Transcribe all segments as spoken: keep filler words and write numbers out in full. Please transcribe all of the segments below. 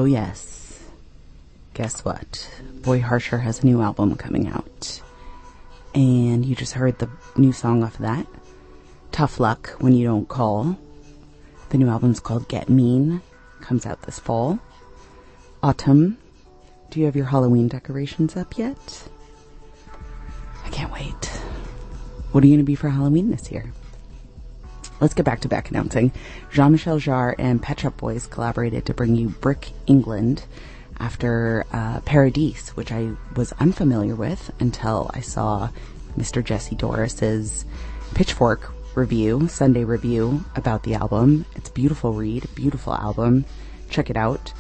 Oh yes. Guess what? Boy Harsher has a new album coming out. And you just heard the new song off of that. Tough Luck When You Don't Call. The new album's called Get Mean. Comes out this fall. Autumn. Do you have your Halloween decorations up yet? I can't wait. What are you going to be for Halloween this year? Let's get back to back announcing. Jean-Michel Jarre and Pet Shop Boys collaborated to bring you Brick England after uh, Paradise, which I was unfamiliar with until I saw Mister Jesse Doris's Pitchfork review, Sunday review about the album. It's a beautiful read, beautiful album. Check it out.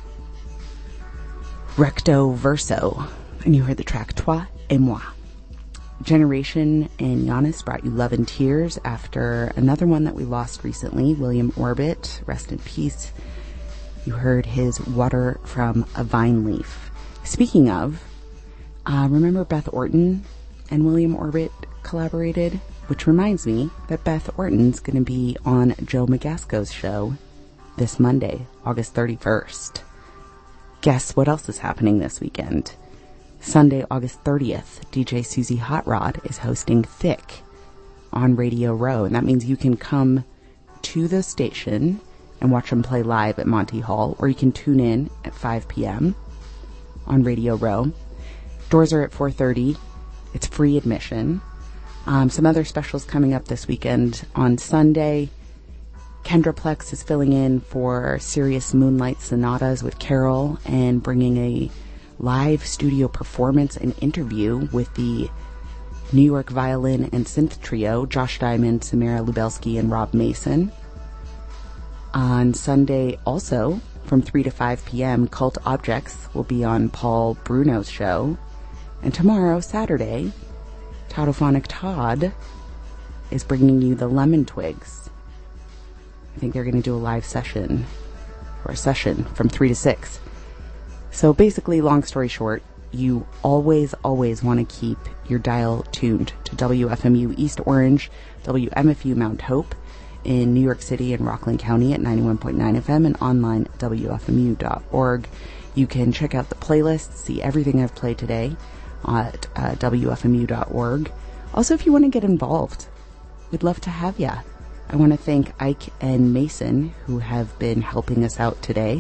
Recto Verso. And you heard the track Toi et Moi. Generation and Giannis brought you Love and Tears after another one that we lost recently, William Orbit, rest in peace. You heard his Water from a Vine Leaf. Speaking of, uh, remember Beth Orton and William Orbit collaborated? Which reminds me that Beth Orton's going to be on Joe Magasco's show this Monday, August thirty-first. Guess what else is happening this weekend? Sunday, August thirtieth, D J Susie Hot Rod is hosting Thick on Radio Row. And that means you can come to the station and watch them play live at Monty Hall, or you can tune in at five p.m. on Radio Row. Doors are at four thirty. It's free admission. Um, some other specials coming up this weekend. On Sunday, Kendraplex is filling in for Sirius Moonlight Sonatas with Carol and bringing a live studio performance and interview with the New York Violin and Synth Trio, Josh Diamond, Samira Lubelski, and Rob Mason. On Sunday, also, from three to five p.m., Cult Objects will be on Paul Bruno's show. And tomorrow, Saturday, Tautophonic Todd is bringing you the Lemon Twigs. I think they're going to do a live session, or a session, from three to six. So basically, long story short, you always, always want to keep your dial tuned to W F M U East Orange, W M F U Mount Hope in New York City and Rockland County at ninety-one point nine F M and online at W F M U dot org. You can check out the playlist, see everything I've played today at uh, W F M U dot org. Also, if you want to get involved, we'd love to have ya. I want to thank Ike and Mason, who have been helping us out today.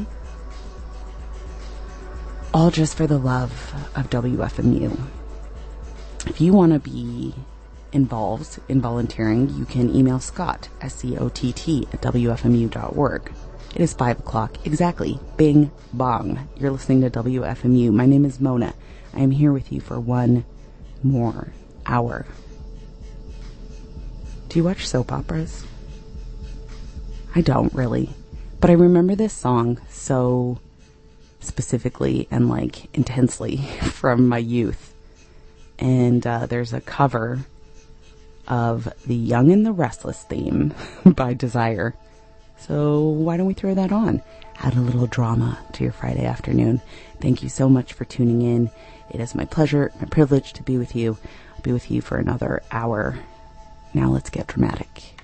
All just for the love of W F M U. If you want to be involved in volunteering, you can email Scott, S C O T T, at W F M U dot org. It is five o'clock. Exactly. Bing, bong. You're listening to W F M U. My name is Mona. I am here with you for one more hour. Do you watch soap operas? I don't really. But I remember this song so specifically and like intensely from my youth. And uh, there's a cover of the Young and the Restless theme by Desire. So why don't we throw that on? Add a little drama to your Friday afternoon. Thank you so much for tuning in. It is my pleasure, my privilege to be with you. I'll be with you for another hour. Now let's get dramatic.